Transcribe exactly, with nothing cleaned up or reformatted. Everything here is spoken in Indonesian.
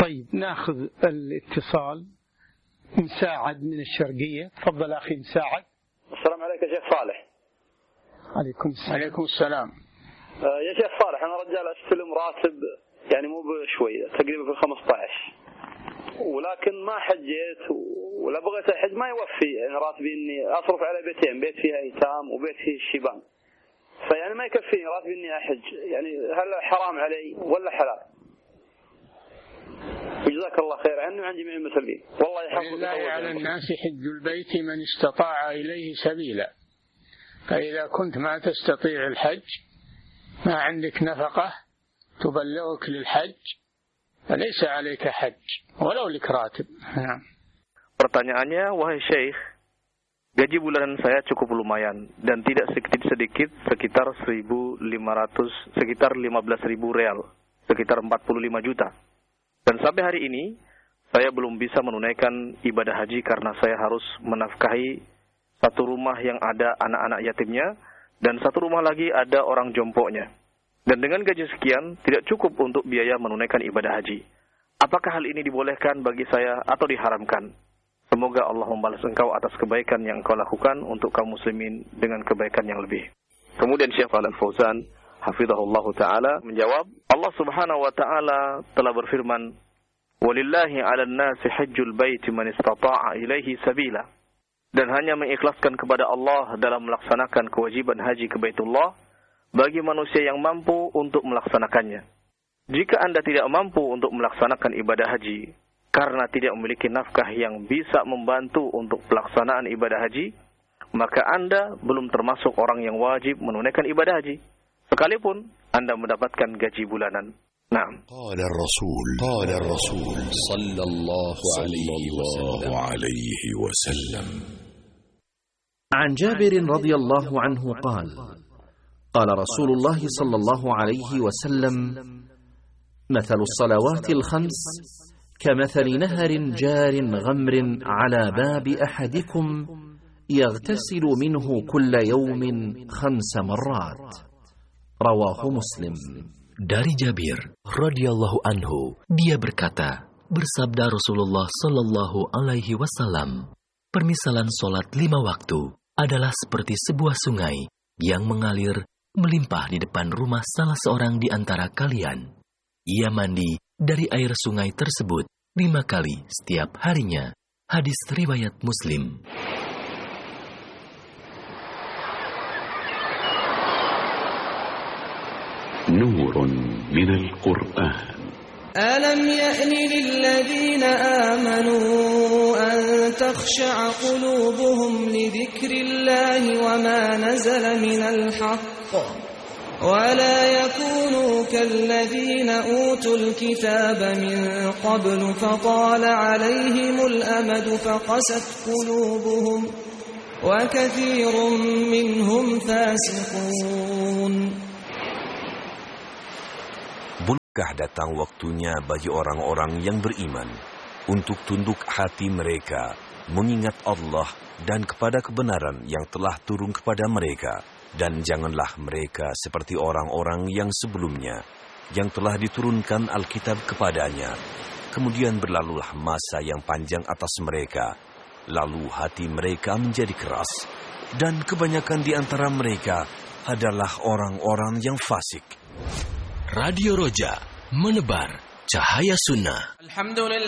طيب ناخذ الاتصال. مساعد من الشرقية. تفضل أخي مساعد. السلام عليك يا شيخ صالح. عليكم السلام. عليكم السلام. آه يا شيخ صالح، أنا رجال أستلم راتب يعني مو بشوي، تقريبا في الخمسة عشر، ولكن ما حجيت ولا بغيت أحج، ما يوفي يعني راتبي إني أصرف على بيتين، بيت فيها أيتام وبيت فيه الشيبان، فيعني ما يكفيني راتبي إني أحج. يعني هل حرام علي ولا حلال؟ وجزاك الله خير عني وعن جميع المسلمين. والله يحفظك. ولله على الناس حج البيت من استطاع إليه سبيلا. فإذا كنت ما تستطيع الحج، ما عندك نفقة تبلغك للحج، فليس عليك حج ولو لك راتب. نعم. Pertanyaannya, wahai Syekh, gaji bulanan saya cukup lumayan dan tidak sedikit-sedikit, sekitar seribu lima ratus, sekitar lima belas ribu real, sekitar empat puluh lima juta. Dan sampai hari ini saya belum bisa menunaikan ibadah haji karena saya harus menafkahi satu rumah yang ada anak-anak yatimnya dan satu rumah lagi ada orang jomponya. Dan dengan gaji sekian tidak cukup untuk biaya menunaikan ibadah haji. Apakah hal ini dibolehkan bagi saya atau diharamkan? Semoga Allah membalas engkau atas kebaikan yang engkau lakukan untuk kaum muslimin dengan kebaikan yang lebih. Kemudian Syekh Shalih Al-Fauzan hafizahullah ta'ala menjawab, Allah subhanahu wa ta'ala telah berfirman, walillahi 'alan nasi hajjul baiti man istata'a ilaihi sabila. Dan hanya mengikhlaskan kepada Allah dalam melaksanakan kewajiban haji ke Baitullah bagi manusia yang mampu untuk melaksanakannya. Jika Anda tidak mampu untuk melaksanakan ibadah haji karena tidak memiliki nafkah yang bisa membantu untuk pelaksanaan ibadah haji, maka Anda belum termasuk orang yang wajib menunaikan ibadah haji, sekalipun Anda mendapatkan gaji bulanan. Naam. Qala Rasul, qala Rasul sallallahu alaihi wasallam. عن جابر رضي الله عنه قال: قال رسول الله صلى الله عليه وسلم: مثل الصلوات الخمس كمثل نهر جار غمر على باب أحدكم يغتسل منه كل يوم خمس مرات. رواه مسلم. Dari Jabir radhiyallahu anhu, dia berkata, bersabda Rasulullah sallallahu alaihi wasallam, permisalan solat lima waktu adalah seperti sebuah sungai yang mengalir melimpah di depan rumah salah seorang di antara kalian. Ia mandi dari air sungai tersebut lima kali setiap harinya. Hadis riwayat Muslim. Nurun minal Qur'an. ألم يأن للذين آمنوا أن تخشع قلوبهم لذكر الله وما نزل من الحق ولا يكونوا كالذين أوتوا الكتاب من قبل فطال عليهم الأمد فقست قلوبهم وكثير منهم فاسقون. Bukankah datang waktunya bagi orang-orang yang beriman untuk tunduk hati mereka mengingat Allah dan kepada kebenaran yang telah turun kepada mereka, dan janganlah mereka seperti orang-orang yang sebelumnya yang telah diturunkan Alkitab kepadanya, kemudian berlalulah masa yang panjang atas mereka, lalu hati mereka menjadi keras, dan kebanyakan di antara mereka adalah orang-orang yang fasik. Radio Roja, menebar cahaya sunnah. Alhamdulillah.